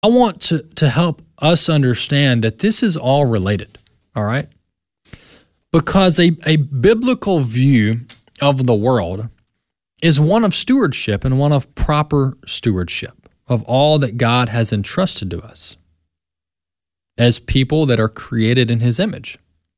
I want to help us understand that this is all related, all right? Because a biblical view of the world is one of stewardship and one of proper stewardship of all that God has entrusted to us as people that are created in His image.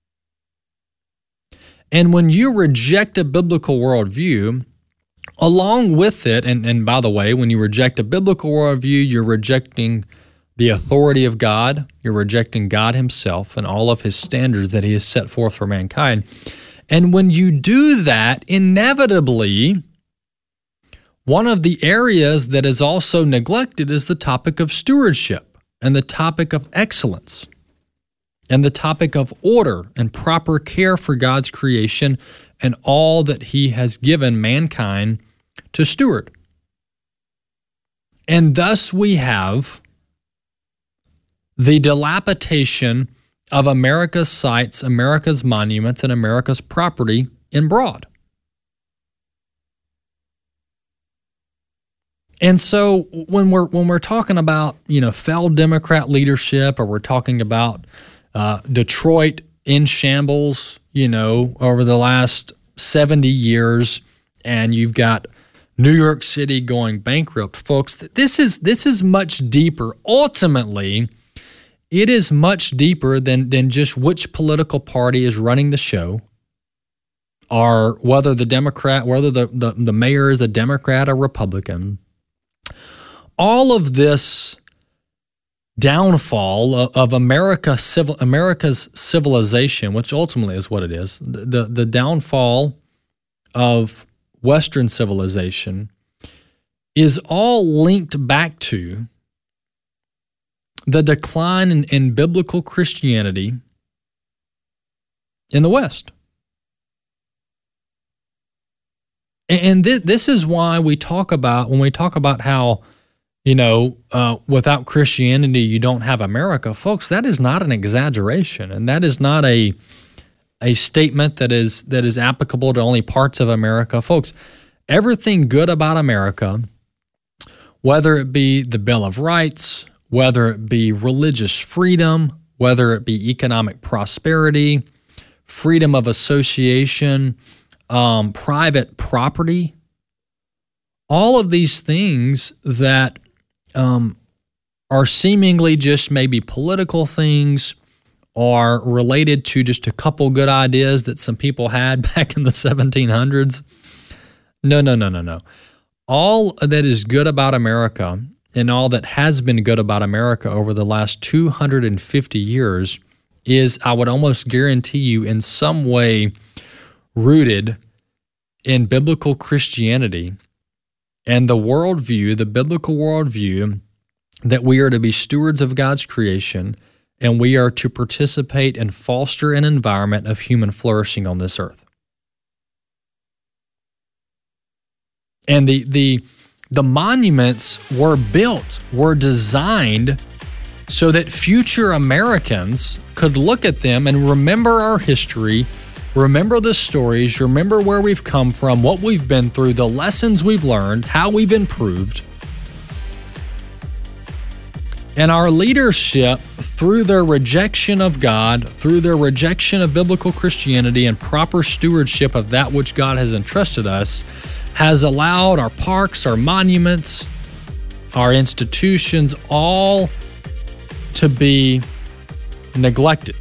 And when you reject a biblical worldview, along with it, and by the way, when you reject a biblical worldview, you're rejecting the authority of God, you're rejecting God Himself and all of His standards that He has set forth for mankind. And when you do that, inevitably, one of the areas that is also neglected is the topic of stewardship and the topic of excellence and the topic of order and proper care for God's creation and all that He has given mankind to steward. And thus we have the dilapidation of America's sites, America's monuments, and America's property in broad. And so when we're talking about, failed Democrat leadership, or we're talking about Detroit in shambles, over the last 70 years, and you've got New York City going bankrupt, folks, this is much deeper. Ultimately, it is much deeper than just which political party is running the show, or whether the mayor is a Democrat or Republican. All of this downfall of America's civilization, which ultimately is what it is, the downfall of Western civilization, is all linked back to the decline in biblical Christianity in the West. And this is why when we talk about how, without Christianity, you don't have America, folks, that is not an exaggeration. And that is not a statement that is applicable to only parts of America. Folks, everything good about America, whether it be the Bill of Rights, whether it be religious freedom, whether it be economic prosperity, freedom of association, private property, all of these things that are seemingly just maybe political things, are related to just a couple good ideas that some people had back in the 1700s. No. All that is good about America and all that has been good about America over the last 250 years is, I would almost guarantee you, in some way rooted in biblical Christianity and the worldview, the biblical worldview, that we are to be stewards of God's creation and we are to participate and foster an environment of human flourishing on this earth. And the monuments were designed so that future Americans could look at them and remember our history, remember the stories, remember where we've come from, what we've been through, the lessons we've learned, how we've improved. And our leadership, through their rejection of God, through their rejection of biblical Christianity and proper stewardship of that which God has entrusted us, has allowed our parks, our monuments, our institutions, all to be neglected.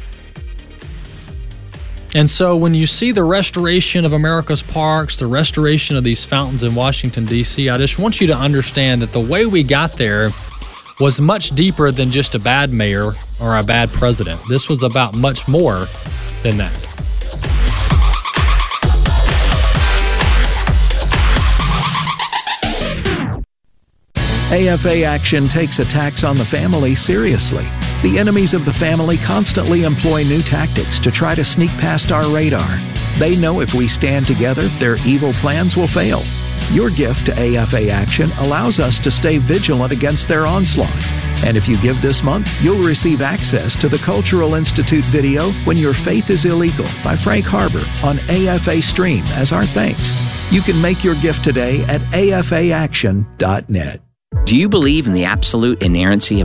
And so when you see the restoration of America's parks, the restoration of these fountains in Washington, D.C., I just want you to understand that the way we got there was much deeper than just a bad mayor or a bad president. This was about much more than that. AFA Action takes attacks on the family seriously. The enemies of the family constantly employ new tactics to try to sneak past our radar. They know if we stand together, their evil plans will fail. Your gift to AFA Action allows us to stay vigilant against their onslaught. And if you give this month, you'll receive access to the Cultural Institute video, When Your Faith is Illegal, by Frank Harbor on AFA Stream as our thanks. You can make your gift today at afaaction.net. Do you believe in the absolute inerrancy of